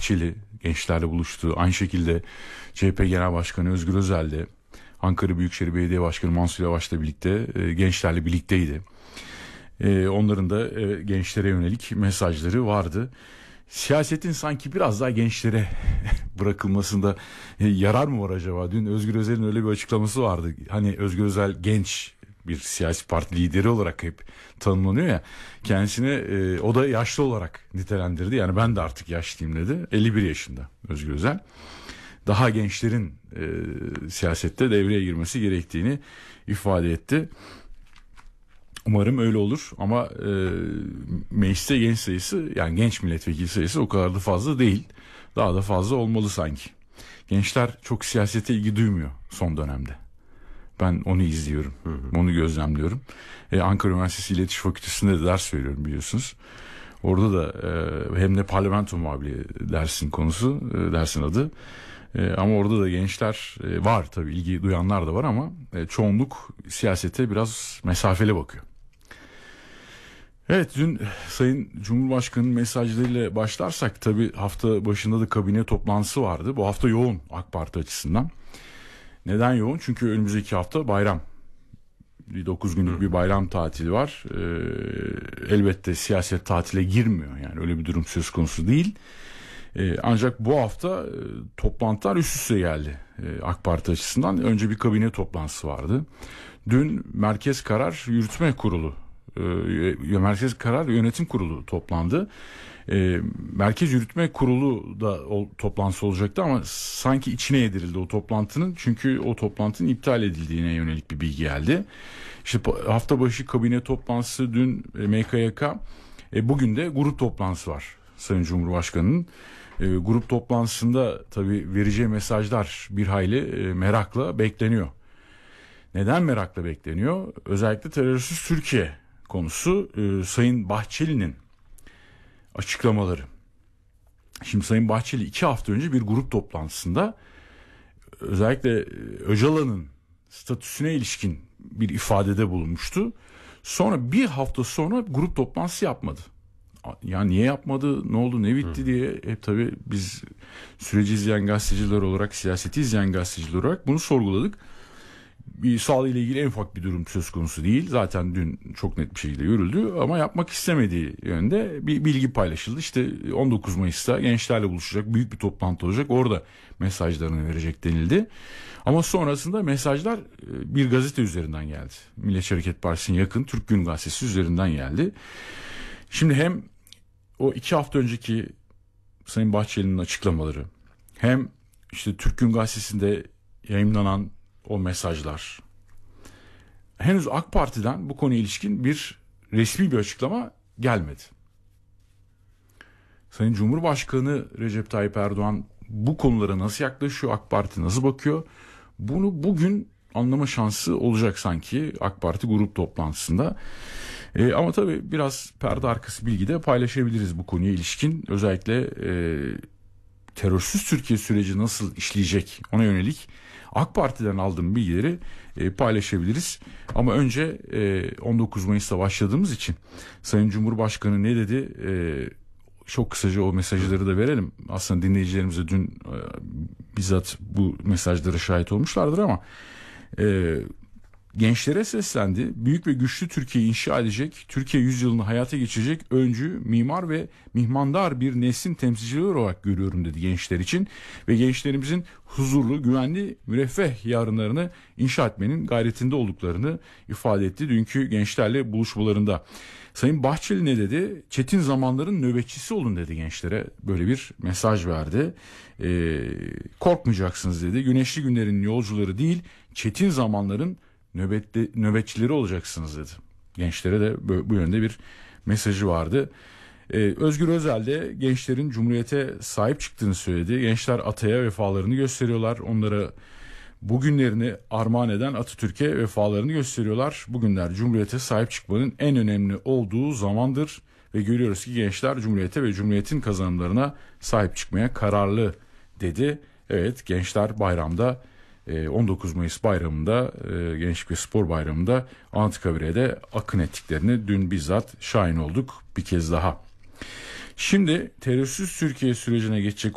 Bahçeli gençlerle buluştu. Aynı şekilde CHP Genel Başkanı Özgür Özel de Ankara Büyükşehir Belediye Başkanı Mansur Yavaş'la birlikte gençlerle birlikteydi. Onların da gençlere yönelik mesajları vardı. Siyasetin sanki biraz daha gençlere bırakılmasında yarar mı var acaba? Dün Özgür Özel'in öyle bir açıklaması vardı. Hani Özgür Özel genç bir siyasi parti lideri olarak hep tanımlanıyor ya. Kendisine o da yaşlı olarak nitelendirdi. Yani ben de artık yaşlıyım dedi. 51 yaşında Özgür Özel. Daha gençlerin siyasette devreye girmesi gerektiğini ifade etti. Umarım öyle olur ama mecliste genç sayısı, yani genç milletvekili sayısı o kadar da fazla değil. Daha da fazla olmalı sanki. Gençler çok siyasete ilgi duymuyor son dönemde. Ben onu izliyorum, onu gözlemliyorum. Ankara Üniversitesi İletişim Fakültesi'nde de ders veriyorum biliyorsunuz. Orada da hem de parlamento muhabirliği dersin konusu, dersin adı. Ama orada da gençler var tabii, ilgi duyanlar da var ama çoğunluk siyasete biraz mesafeli bakıyor. Evet, dün Sayın Cumhurbaşkanı'nın mesajlarıyla başlarsak tabii hafta başında da kabine toplantısı vardı. Bu hafta yoğun AK Parti açısından. Neden yoğun? Çünkü önümüzdeki hafta bayram. 9 günlük bir bayram tatili var. Elbette siyaset tatile girmiyor. Yani öyle bir durum söz konusu değil. Ancak bu hafta toplantılar üst üste geldi AK Parti açısından. Önce bir kabine toplantısı vardı. Dün Merkez Karar Yürütme Kurulu, Merkez Karar Yönetim Kurulu toplandı. Merkez Yürütme Kurulu da toplantısı olacaktı ama sanki içine yedirildi o toplantının. Çünkü o toplantının iptal edildiğine yönelik bir bilgi geldi. İşte hafta başı kabine toplantısı dün MKYK, bugün de grup toplantısı var Sayın Cumhurbaşkanı'nın. Grup toplantısında tabii vereceği mesajlar bir hayli merakla bekleniyor. Neden merakla bekleniyor? Özellikle terörsüz Türkiye konusu, Sayın Bahçeli'nin açıklamaları. Şimdi Sayın Bahçeli 2 hafta önce bir grup toplantısında özellikle Öcalan'ın statüsüne ilişkin bir ifadede bulunmuştu. Sonra bir hafta sonra grup toplantısı yapmadı. Ya niye yapmadı, ne oldu, ne bitti diye hep tabii biz süreci izleyen gazeteciler olarak, siyaseti izleyen gazeteciler olarak bunu sorguladık. Bir sağlığı ile ilgili en ufak bir durum söz konusu değil. Zaten dün çok net bir şekilde görüldü ama yapmak istemediği yönde bir bilgi paylaşıldı. İşte 19 Mayıs'ta gençlerle buluşacak, büyük bir toplantı olacak. Orada mesajlarını verecek denildi. Ama sonrasında mesajlar bir gazete üzerinden geldi. Milliyetçi Hareket Partisi'ne yakın Türk Gün Gazetesi üzerinden geldi. Şimdi hem o 2 hafta önceki Sayın Bahçeli'nin açıklamaları, hem işte Türk Gün Gazetesi'nde yayınlanan o mesajlar. Henüz AK Parti'den bu konuya ilişkin bir resmi bir açıklama gelmedi. Sayın Cumhurbaşkanı Recep Tayyip Erdoğan bu konulara nasıl yaklaşıyor, AK Parti nasıl bakıyor? Bunu bugün anlama şansı olacak sanki AK Parti grup toplantısında. Ama tabii biraz perde arkası bilgi de paylaşabiliriz bu konuya ilişkin. Özellikle terörsüz Türkiye süreci nasıl işleyecek, ona yönelik AK Parti'den aldığım bilgileri paylaşabiliriz. Ama önce 19 Mayıs'ta başladığımız için Sayın Cumhurbaşkanı ne dedi? Çok kısaca o mesajları da verelim. Aslında dinleyicilerimize dün bizzat bu mesajlara şahit olmuşlardır ama gençlere seslendi. Büyük ve güçlü Türkiye'yi inşa edecek, Türkiye yüzyılını hayata geçirecek öncü, mimar ve mihmandar bir neslin temsilcileri olarak görüyorum dedi gençler için. Ve gençlerimizin huzurlu, güvenli, müreffeh yarınlarını inşa etmenin gayretinde olduklarını ifade etti dünkü gençlerle buluşmalarında. Sayın Bahçeli ne dedi? Çetin zamanların nöbetçisi olun dedi gençlere. Böyle bir mesaj verdi. Korkmayacaksınız dedi. Güneşli günlerin yolcuları değil, çetin zamanların nöbetçileri olacaksınız dedi. Gençlere de bu yönde bir mesajı vardı. Özgür Özel de gençlerin Cumhuriyete sahip çıktığını söyledi. Gençler ataya vefalarını gösteriyorlar. Onlara bugünlerini armağan eden Atatürk'e vefalarını gösteriyorlar. Bugünler Cumhuriyete sahip çıkmanın en önemli olduğu zamandır. Ve görüyoruz ki gençler Cumhuriyete ve Cumhuriyet'in kazanımlarına sahip çıkmaya kararlı dedi. Evet, gençler bayramda 19 Mayıs bayramında, Gençlik ve Spor Bayramı'nda Anıtkabir'e akın ettiklerini dün bizzat şahit olduk bir kez daha. Şimdi terörsüz Türkiye sürecine geçecek